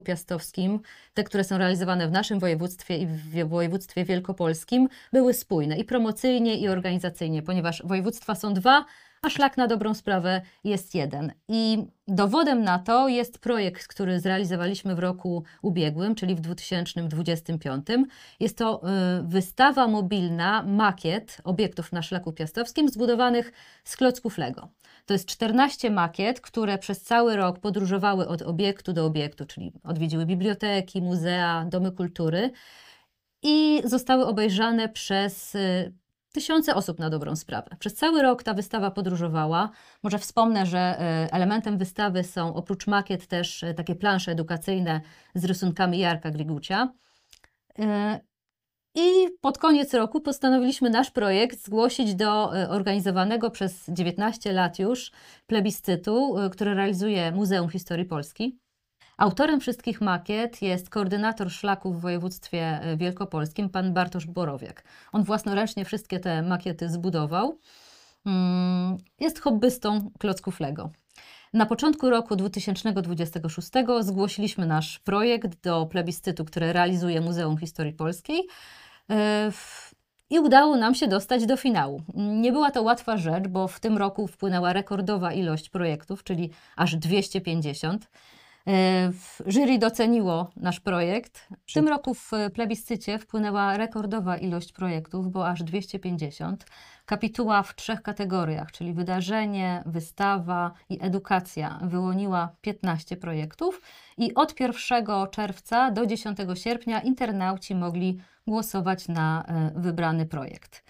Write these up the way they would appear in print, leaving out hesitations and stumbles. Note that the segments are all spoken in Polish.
piastowskim, te, które są realizowane w naszym województwie i w województwie wielkopolskim, były spójne i promocyjnie, i organizacyjnie, ponieważ województwa są dwa, a szlak na dobrą sprawę jest jeden. I dowodem na to jest projekt, który zrealizowaliśmy w roku ubiegłym, czyli w 2025. Jest to wystawa mobilna, makiet obiektów na szlaku piastowskim zbudowanych z klocków Lego. To jest 14 makiet, które przez cały rok podróżowały od obiektu do obiektu, czyli odwiedziły biblioteki, muzea, domy kultury i zostały obejrzane przez tysiące osób na dobrą sprawę. Przez cały rok ta wystawa podróżowała. Może wspomnę, że elementem wystawy są oprócz makiet też takie plansze edukacyjne z rysunkami Jarka Grigucia. I pod koniec roku postanowiliśmy nasz projekt zgłosić do organizowanego przez 19 lat już plebiscytu, który realizuje Muzeum Historii Polski. Autorem wszystkich makiet jest koordynator szlaku w województwie wielkopolskim, pan Bartosz Borowiak. On własnoręcznie wszystkie te makiety zbudował. Jest hobbystą klocków Lego. Na początku roku 2026 zgłosiliśmy nasz projekt do plebiscytu, który realizuje Muzeum Historii Polskiej i udało nam się dostać do finału. Nie była to łatwa rzecz, bo w tym roku wpłynęła rekordowa ilość projektów, czyli aż 250. Jury doceniło nasz projekt. W tym roku w plebiscycie wpłynęła rekordowa ilość projektów, bo aż 250. Kapituła w 3 kategoriach, czyli wydarzenie, wystawa i edukacja wyłoniła 15 projektów i od 1 czerwca do 10 sierpnia internauci mogli głosować na wybrany projekt.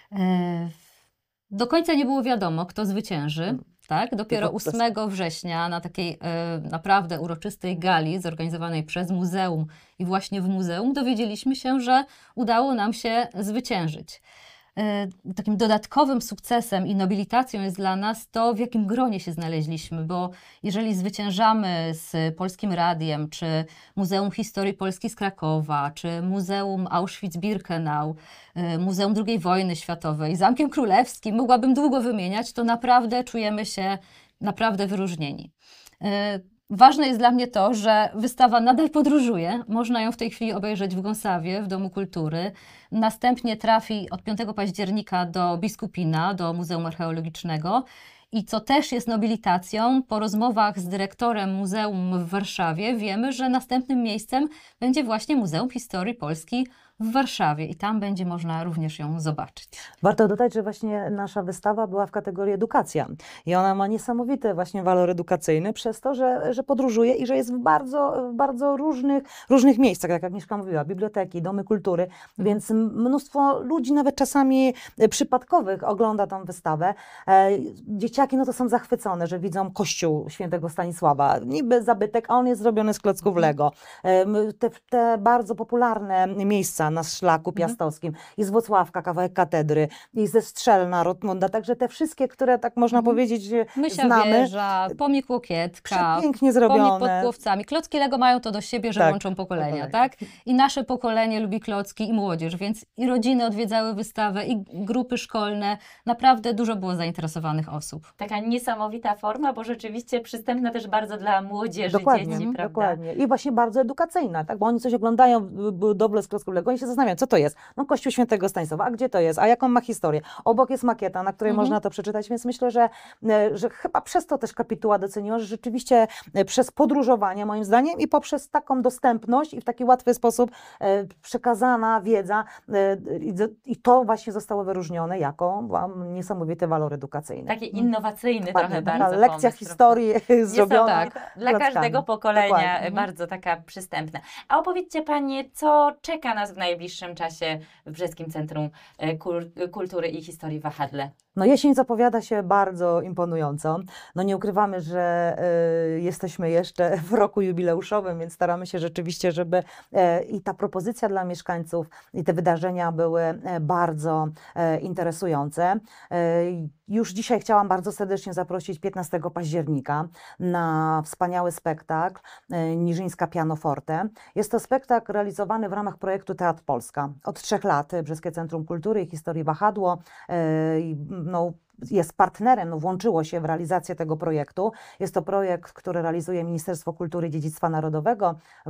Do końca nie było wiadomo, kto zwycięży. Tak? Dopiero 8 września na takiej naprawdę uroczystej gali zorganizowanej przez muzeum i właśnie w muzeum dowiedzieliśmy się, że udało nam się zwyciężyć. Takim dodatkowym sukcesem i nobilitacją jest dla nas to, w jakim gronie się znaleźliśmy, bo jeżeli zwyciężamy z Polskim Radiem, czy Muzeum Historii Polski z Krakowa, czy Muzeum Auschwitz-Birkenau, Muzeum II Wojny Światowej, Zamkiem Królewskim, mogłabym długo wymieniać, to naprawdę czujemy się naprawdę wyróżnieni. Ważne jest dla mnie to, że wystawa nadal podróżuje. Można ją w tej chwili obejrzeć w Gąsawie, w Domu Kultury. Następnie trafi od 5 października do Biskupina, do Muzeum Archeologicznego. I co też jest nobilitacją, po rozmowach z dyrektorem muzeum w Warszawie wiemy, że następnym miejscem będzie właśnie Muzeum Historii Polski w Warszawie i tam będzie można również ją zobaczyć. Warto dodać, że właśnie nasza wystawa była w kategorii edukacja i ona ma niesamowity właśnie walor edukacyjny przez to, że podróżuje i że jest w bardzo różnych miejscach, tak jak Agnieszka mówiła, biblioteki, domy kultury, więc mnóstwo ludzi nawet czasami przypadkowych ogląda tą wystawę. Dzieciaki no to są zachwycone, że widzą kościół świętego Stanisława, niby zabytek, a on jest zrobiony z klocków Lego. Te bardzo popularne miejsca na szlaku piastowskim i z Włocławka, kawałek katedry, i ze Strzelna, Rotmunda, także te wszystkie, które tak można powiedzieć znamy. Wieża, pomnik Łokietka, pięknie zrobione. Pomnik pod Płowcami. Klocki Lego mają to do siebie, że łączą pokolenia, tak? I nasze pokolenie lubi klocki i młodzież, więc i rodziny odwiedzały wystawę, i grupy szkolne. Naprawdę dużo było zainteresowanych osób. Taka niesamowita forma, bo rzeczywiście przystępna też bardzo dla młodzieży, dzieci, prawda? Dokładnie. I właśnie bardzo edukacyjna, tak? Bo oni coś oglądają, budowlę z klocków Lego i się zastanawiają, co to jest? No kościół świętego Stanisława, a gdzie to jest? A jaką ma historię? Obok jest makieta, na której można to przeczytać, więc myślę, że chyba przez to też kapituła doceniła, że rzeczywiście przez podróżowanie, moim zdaniem, i poprzez taką dostępność i w taki łatwy sposób przekazana wiedza i to właśnie zostało wyróżnione jako niesamowity walor edukacyjny. Takie innowacyjny trochę bardzo lekcja pomysł, historii zrobiona dla każdego pokolenia bardzo taka przystępna. A opowiedzcie Panie, co czeka nas w najbliższym czasie w Brzeskim Centrum Kultury i Historii w Wahadle? No jesień zapowiada się bardzo imponująco. No nie ukrywamy, że jesteśmy jeszcze w roku jubileuszowym, więc staramy się rzeczywiście, żeby i ta propozycja dla mieszkańców, i te wydarzenia były bardzo interesujące. Już dzisiaj chciałam bardzo serdecznie zaprosić 15 października na wspaniały spektakl Niżyńska Pianoforte. Jest to spektakl realizowany w ramach projektu Teatr Polska. Od 3 lat Brzeskie Centrum Kultury i Historii Wahadło jest partnerem, no, włączyło się w realizację tego projektu. Jest to projekt, który realizuje Ministerstwo Kultury i Dziedzictwa Narodowego